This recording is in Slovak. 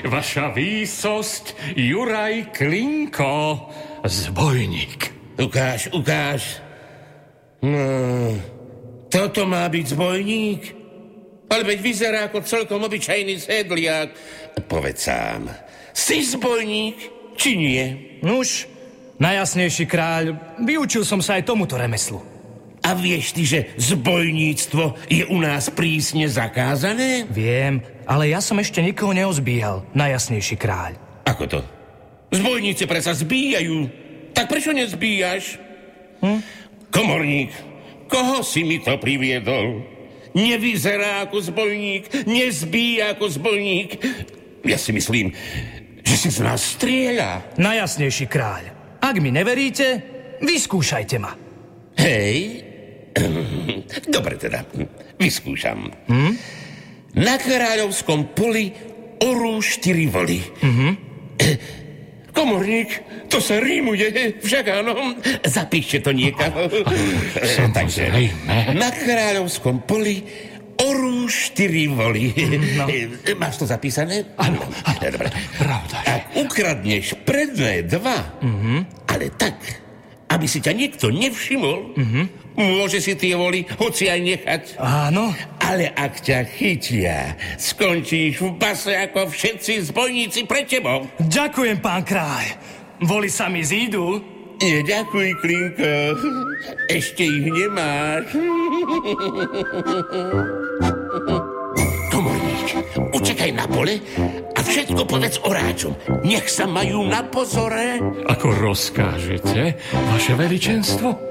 vaša výsosť Juraj Klinko, zbojník. Ukáž. No, toto má byť zbojník? Ale veď vyzerá ako celkom obyčajný sedliak. Povedz sám, si zbojník, či nie? Nuž, najjasnejší kráľ, vyučil som sa aj tomuto remeslu. A vieš ty, že zbojníctvo je u nás prísne zakázané? Viem, ale ja som ešte nikoho neozbíjal, najjasnejší kráľ. Ako to? Zbojníci predsa zbíjajú. Tak prečo nezbíjaš? Komorník, koho si mi to priviedol? Nevyzerá ako zbojník, nezbíja ako zbojník. Ja si myslím, že si z nás strieľa. Najjasnejší kráľ, ak mi neveríte, vyskúšajte ma. Hej, dobre teda, vyskúšam. Na kráľovskom poli orú 4 voly. Komorník, to sa rímuje, však áno. Zapíšte to niekam. Takže, na kráľovskom poli orú 4 voly. No. Máš to zapísané? Áno, dobre. Pravda. Ak ukradneš predné 2, ale tak, aby si ťa nikto nevšimol, môže si tie voly hoci aj nechať. Áno. Ale ak ťa chytia, skončíš v base ako všetci zbojníci pred tebou. Ďakujem, pán kráľ. Voly sa mi zídu. Ďakuj, Klinko. Ešte ich nemáš. Komorník, učekaj na pole a všetko povedz oráčom. Nech sa majú na pozore. Ako rozkážete, vaše veličenstvo?